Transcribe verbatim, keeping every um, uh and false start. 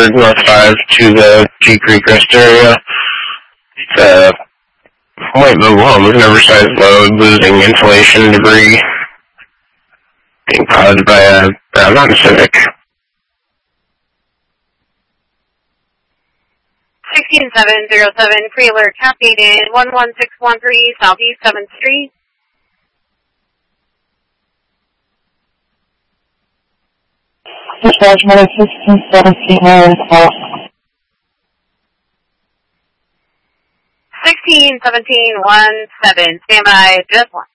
Pittsburgh, North five to the G Creek Rest area. The White Mobile Home was an oversized load, losing insulation debris being caused by a uh, Mountain Civic. sixteen seven zero seven, pre-alert captated one one six one three Southeast seventh Street. Dispatch minute sixteen seventeen, sixteen seventeen one seven, standby, just one.